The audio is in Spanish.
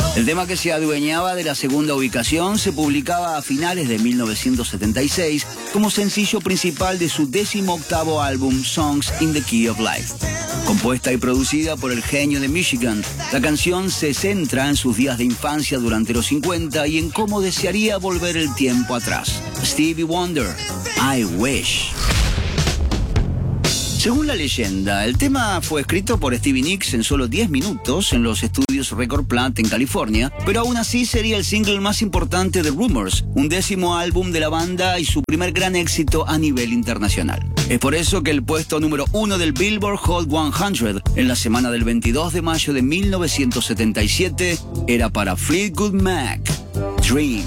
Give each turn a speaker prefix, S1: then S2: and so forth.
S1: El tema, que se adueñaba de la segunda ubicación, se publicaba a finales de 1976 como sencillo principal de su 18º álbum Songs in the Key of Life. Compuesta y producida por el genio de Michigan, la canción se centra en sus días de infancia durante los 50 y en cómo desearía volver el tiempo atrás. Stevie Wonder, I Wish. Según la leyenda, el tema fue escrito por Stevie Nicks en solo 10 minutos en los estudios Record Plant en California, pero aún así sería el single más importante de Rumours, un 10º álbum de la banda y su primer gran éxito a nivel internacional. Es por eso que el puesto número 1 del Billboard Hot 100 en la semana del 22 de mayo de 1977 era para Fleetwood Mac, Dream.